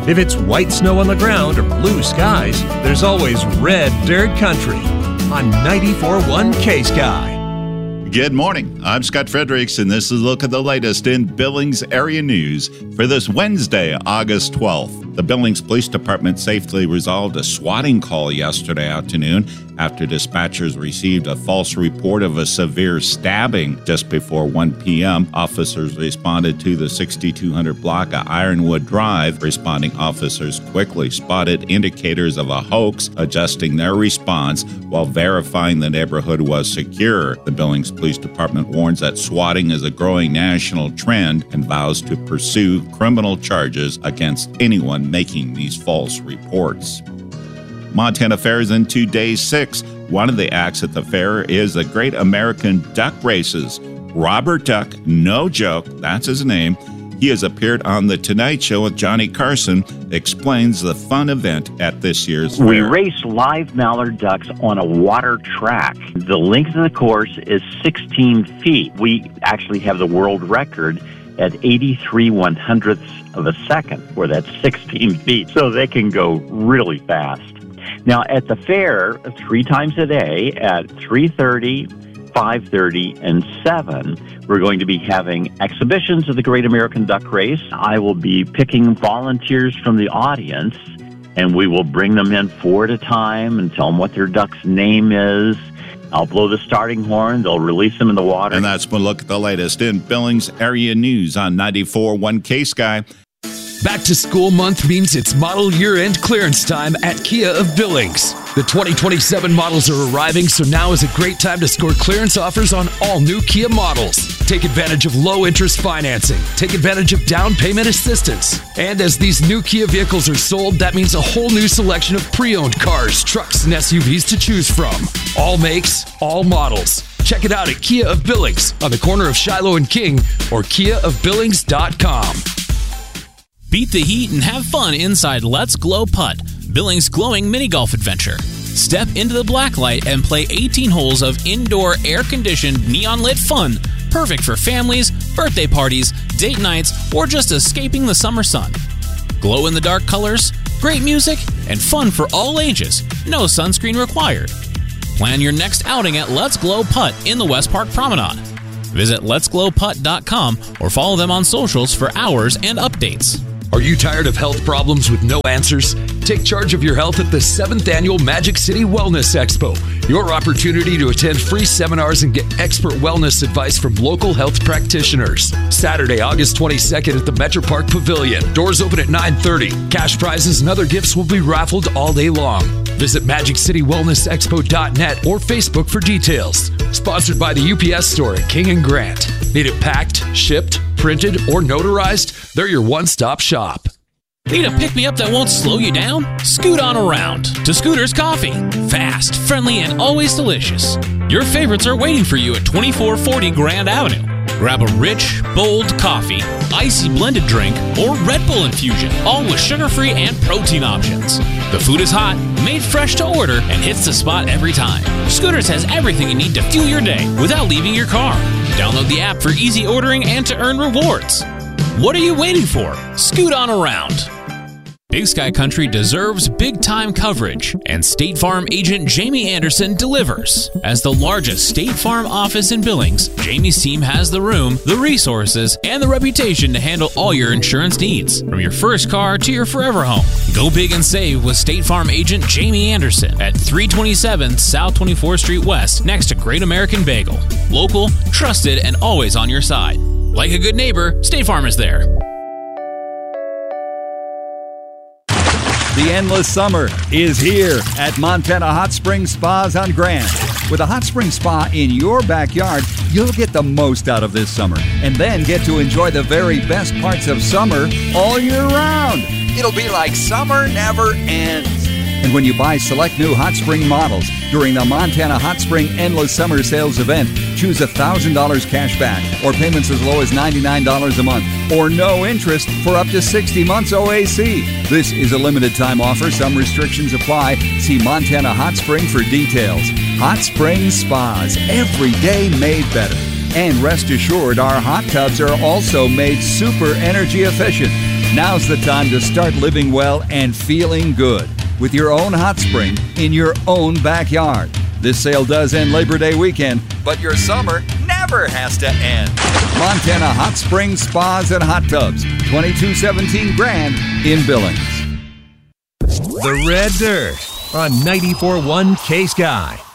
If it's white snow on the ground or blue skies, there's always red dirt country on 94.1 K-Sky. Good morning. I'm Scott Fredericks, and this is a look at the latest in Billings area news for this Wednesday, August 12th. The Billings Police Department safely resolved a swatting call yesterday afternoon after dispatchers received a false report of a severe stabbing just before 1 p.m. Officers responded to the 6200 block of Ironwood Drive. Responding officers quickly spotted indicators of a hoax, adjusting their response while verifying the neighborhood was secure. The Billings Police Department warns that swatting is a growing national trend and vows to pursue criminal charges against anyone making these false reports. Montana Fair is into day 6. One of the acts at the fair is the Great American Duck Races. Robert Duck, no joke, that's his name. He has appeared on The Tonight Show with Johnny Carson, explains the fun event at this year's fair. We race live mallard ducks on a water track. The length of the course is 16 feet. We actually have the world record at 83 100ths of a second, where that's 16 feet. So they can go really fast. Now, at the fair, 3 times a day at 3:30, 5:30, and 7, we're going to be having exhibitions of the Great American Duck Race. I will be picking volunteers from the audience, and we will bring them in 4 at a time and tell them what their duck's name is. I'll blow the starting horn. They'll release them in the water. And that's one look at the latest in Billings area news on 94.1 K-Sky. Back to school month means it's model year-end clearance time at Kia of Billings. The 2027 models are arriving, so now is a great time to score clearance offers on all new Kia models. Take advantage of low-interest financing. Take advantage of down payment assistance. And as these new Kia vehicles are sold, that means a whole new selection of pre-owned cars, trucks, and SUVs to choose from. All makes, all models. Check it out at Kia of Billings on the corner of Shiloh and King or KiaofBillings.com. Beat the heat and have fun inside Let's Glow Putt, Billings' glowing mini-golf adventure. Step into the blacklight and play 18 holes of indoor, air-conditioned, neon-lit fun, perfect for families, birthday parties, date nights, or just escaping the summer sun. Glow-in-the-dark colors, great music, and fun for all ages. No sunscreen required. Plan your next outing at Let's Glow Putt in the West Park Promenade. Visit letsglowputt.com or follow them on socials for hours and updates. Are you tired of health problems with no answers? Take charge of your health at the 7th Annual Magic City Wellness Expo. Your opportunity to attend free seminars and get expert wellness advice from local health practitioners. Saturday, August 22nd at the Metro Park Pavilion. Doors open at 9:30. Cash prizes and other gifts will be raffled all day long. Visit MagicCityWellnessExpo.net or Facebook for details. Sponsored by the UPS Store at King and Grant. Need it packed, shipped, printed, or notarized? They're your one-stop shop. Need a pick-me-up that won't slow you down? Scoot on around to Scooter's Coffee. Fast, friendly, and always delicious. Your favorites are waiting for you at 2440 Grand Avenue. Grab a rich, bold coffee, icy blended drink, or Red Bull infusion, all with sugar-free and protein options. The food is hot, made fresh to order, and hits the spot every time. Scooters has everything you need to fuel your day without leaving your car. Download the app for easy ordering and to earn rewards. What are you waiting for? Scoot on around. Big Sky Country deserves big-time coverage, and State Farm agent Jamie Anderson delivers. As the largest State Farm office in Billings, Jamie's team has the room, the resources, and the reputation to handle all your insurance needs, from your first car to your forever home. Go big and save with State Farm agent Jamie Anderson at 327 South 24th Street West, next to Great American Bagel. Local, trusted, and always on your side. Like a good neighbor, State Farm is there. The endless summer is here at Montana Hot Springs Spas on Grant. With a hot spring spa in your backyard, you'll get the most out of this summer and then get to enjoy the very best parts of summer all year round. It'll be like summer never ends. And when you buy select new hot spring models during the Montana Hot Spring Endless Summer Sales event, choose $1,000 cash back or payments as low as $99 a month or no interest for up to 60 months OAC. This is a limited time offer. Some restrictions apply. See Montana Hot Spring for details. Hot Spring Spas, every day made better. And rest assured, our hot tubs are also made super energy efficient. Now's the time to start living well and feeling good with your own hot spring in your own backyard. This sale does end Labor Day weekend, but your summer never has to end. Montana Hot Springs Spas and Hot Tubs, 2217 Grand in Billings. The Red Dirt on 94.1 K-Sky.